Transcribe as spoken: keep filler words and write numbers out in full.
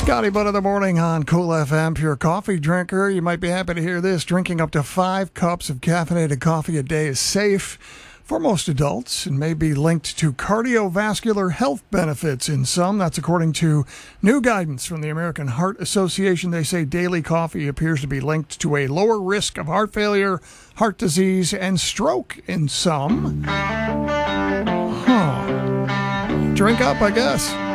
Scotty Butt of the Morning on Cool F M. Pure coffee drinker, you might be happy to hear this. Drinking up to five cups of caffeinated coffee a day is safe for most adults and may be linked to cardiovascular health benefits in some. That's according to new guidance from the American Heart Association. They say daily coffee appears to be linked to a lower risk of heart failure, heart disease, and stroke in some. Huh. Drink up, I guess.